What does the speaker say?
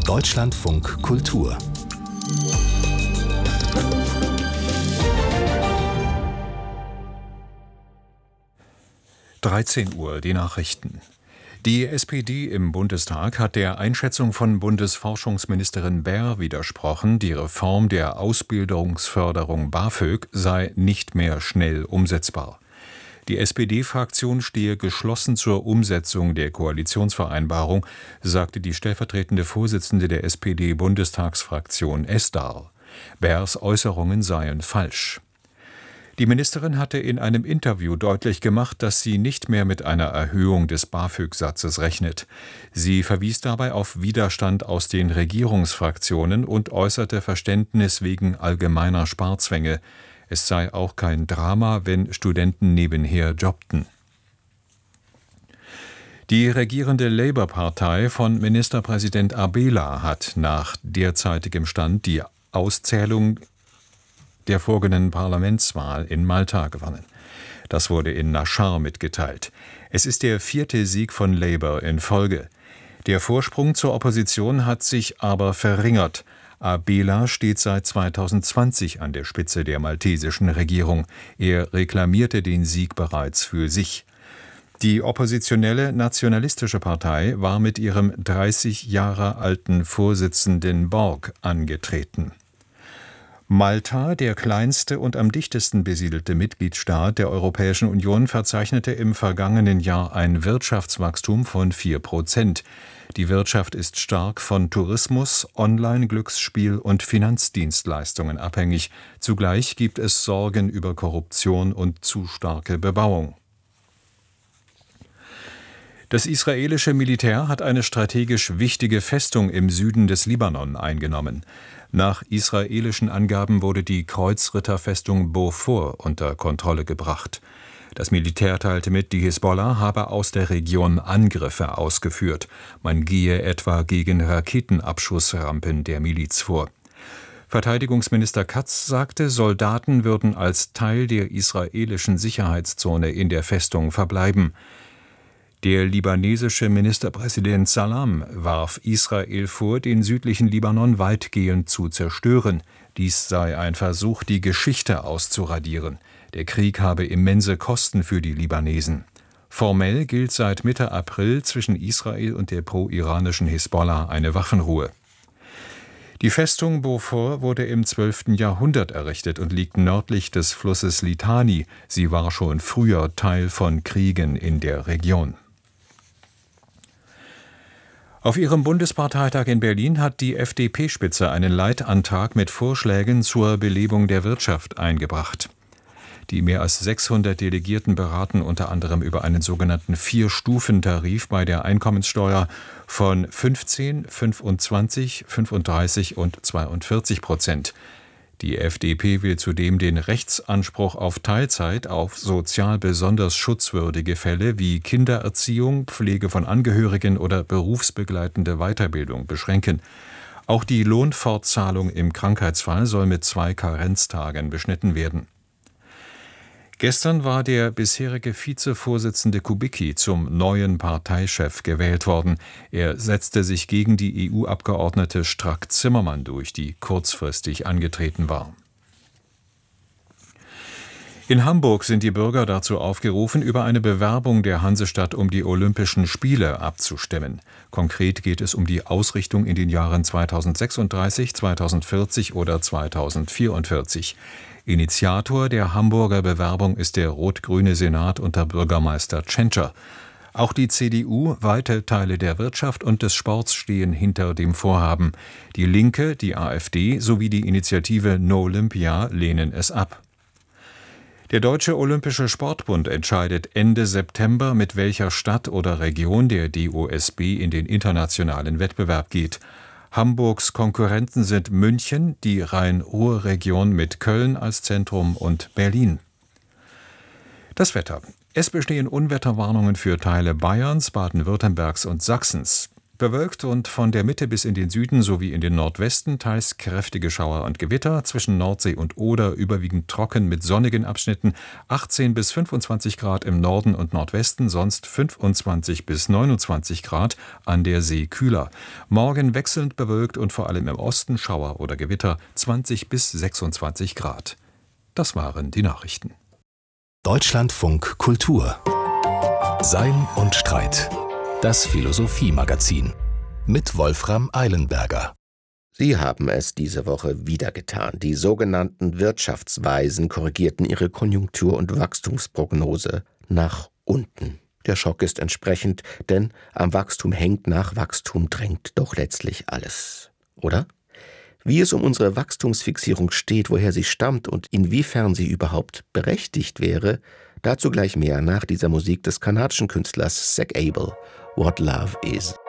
Deutschlandfunk Kultur 13 Uhr, die Nachrichten. Die SPD im Bundestag hat der Einschätzung von Bundesforschungsministerin Baer widersprochen, die Reform der Ausbildungsförderung BAföG sei nicht mehr schnell umsetzbar. Die SPD-Fraktion stehe geschlossen zur Umsetzung der Koalitionsvereinbarung, sagte die stellvertretende Vorsitzende der SPD-Bundestagsfraktion Esdar. Baers Äußerungen seien falsch. Die Ministerin hatte in einem Interview deutlich gemacht, dass sie nicht mehr mit einer Erhöhung des BAföG-Satzes rechnet. Sie verwies dabei auf Widerstand aus den Regierungsfraktionen und äußerte Verständnis wegen allgemeiner Sparzwänge. Es sei auch kein Drama, wenn Studenten nebenher jobbten. Die regierende Labour-Partei von Ministerpräsident Abela hat nach derzeitigem Stand die Auszählung der folgenden Parlamentswahl in Malta gewonnen. Das wurde in Naschar mitgeteilt. Es ist der 4. Sieg von Labour in Folge. Der Vorsprung zur Opposition hat sich aber verringert. Abela steht seit 2020 an der Spitze der maltesischen Regierung. Er reklamierte den Sieg bereits für sich. Die oppositionelle Nationalistische Partei war mit ihrem 30 Jahre alten Vorsitzenden Borg angetreten. Malta, der kleinste und am dichtesten besiedelte Mitgliedstaat der Europäischen Union, verzeichnete im vergangenen Jahr ein Wirtschaftswachstum von 4%. Die Wirtschaft ist stark von Tourismus, Online-Glücksspiel und Finanzdienstleistungen abhängig. Zugleich gibt es Sorgen über Korruption und zu starke Bebauung. Das israelische Militär hat eine strategisch wichtige Festung im Süden des Libanon eingenommen. Nach israelischen Angaben wurde die Kreuzritterfestung Beaufort unter Kontrolle gebracht. Das Militär teilte mit, die Hisbollah habe aus der Region Angriffe ausgeführt. Man gehe etwa gegen Raketenabschussrampen der Miliz vor. Verteidigungsminister Katz sagte, Soldaten würden als Teil der israelischen Sicherheitszone in der Festung verbleiben. Der libanesische Ministerpräsident Salam warf Israel vor, den südlichen Libanon weitgehend zu zerstören. Dies sei ein Versuch, die Geschichte auszuradieren. Der Krieg habe immense Kosten für die Libanesen. Formell gilt seit Mitte April zwischen Israel und der pro-iranischen Hisbollah eine Waffenruhe. Die Festung Beaufort wurde im 12. Jahrhundert errichtet und liegt nördlich des Flusses Litani. Sie war schon früher Teil von Kriegen in der Region. Auf ihrem Bundesparteitag in Berlin hat die FDP-Spitze einen Leitantrag mit Vorschlägen zur Belebung der Wirtschaft eingebracht. Die mehr als 600 Delegierten beraten unter anderem über einen sogenannten 4-Stufen-Tarif bei der Einkommenssteuer von 15, 25, 35 und 42%. Die FDP will zudem den Rechtsanspruch auf Teilzeit auf sozial besonders schutzwürdige Fälle wie Kindererziehung, Pflege von Angehörigen oder berufsbegleitende Weiterbildung beschränken. Auch die Lohnfortzahlung im Krankheitsfall soll mit 2 Karenztagen beschnitten werden. Gestern war der bisherige Vizevorsitzende Kubicki zum neuen Parteichef gewählt worden. Er setzte sich gegen die EU-Abgeordnete Strack-Zimmermann durch, die kurzfristig angetreten war. In Hamburg sind die Bürger dazu aufgerufen, über eine Bewerbung der Hansestadt um die Olympischen Spiele abzustimmen. Konkret geht es um die Ausrichtung in den Jahren 2036, 2040 oder 2044. Initiator der Hamburger Bewerbung ist der rot-grüne Senat unter Bürgermeister Tschentscher. Auch die CDU, weite Teile der Wirtschaft und des Sports stehen hinter dem Vorhaben. Die Linke, die AfD sowie die Initiative No Olympia lehnen es ab. Der Deutsche Olympische Sportbund entscheidet Ende September, mit welcher Stadt oder Region der DOSB in den internationalen Wettbewerb geht. Hamburgs Konkurrenten sind München, die Rhein-Ruhr-Region mit Köln als Zentrum und Berlin. Das Wetter. Es bestehen Unwetterwarnungen für Teile Bayerns, Baden-Württembergs und Sachsens. Bewölkt und von der Mitte bis in den Süden sowie in den Nordwesten teils kräftige Schauer und Gewitter, zwischen Nordsee und Oder überwiegend trocken mit sonnigen Abschnitten, 18 bis 25 Grad im Norden und Nordwesten, sonst 25 bis 29 Grad, an der See kühler. Morgen wechselnd bewölkt und vor allem im Osten Schauer oder Gewitter, 20 bis 26 Grad. Das waren die Nachrichten. Deutschlandfunk Kultur. Sein und Streit. Das Philosophie-Magazin. Mit Wolfram Eilenberger. Sie haben es diese Woche wieder getan. Die sogenannten Wirtschaftsweisen korrigierten ihre Konjunktur- und Wachstumsprognose nach unten. Der Schock ist entsprechend, denn am Wachstum hängt, nach Wachstum drängt doch letztlich alles. Oder? Wie es um unsere Wachstumsfixierung steht, woher sie stammt und inwiefern sie überhaupt berechtigt wäre, dazu gleich mehr nach dieser Musik des kanadischen Künstlers Zach Abel, What Love Is.